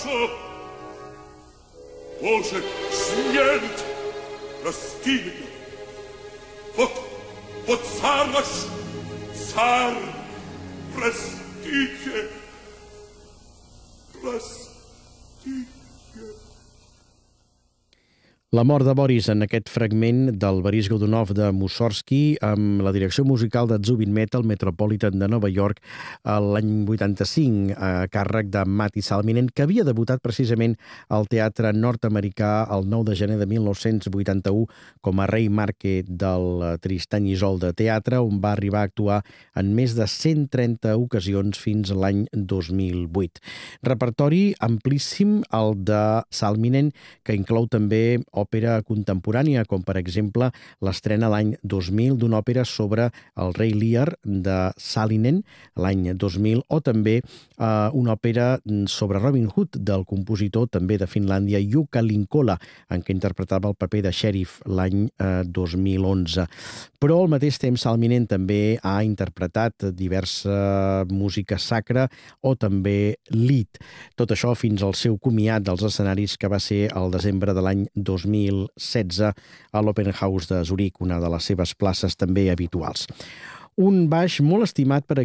Боже, смерть! Прости меня! Вот царь ваш, царь! Простите! Простите! La mort de Boris en aquest fragment del Boris Godunov de Mussorgsky amb la direcció musical de Zubin Mehta al Metropolitan de Nova York l'any 85 a càrrec de Matti Salminen, que havia debutat precisament al teatre nord-americà el 9 de gener de 1981 com a Rei Marque del Tristany Isolde Teatre, on va arribar a actuar en més de 130 ocasions fins l'any 2008. Repertori amplíssim el de Salminen, que inclou també òpera contemporània, com per exemple l'estrena l'any 2000 d'una òpera sobre el rei Lear de Salinen, l'any 2000, o també una òpera sobre Robin Hood del compositor també de Finlàndia Jukka Linkola, en què interpretava el paper de xèrif l'any 2011. Però al mateix temps Salminen també ha interpretat diversa música sacra o també lied. Tot això fins al seu comiat dels escenaris, que va ser el desembre de l'any 2016 a l'Opernhaus de Zuric, una de les seves places també habituals. Un baix molt estimat per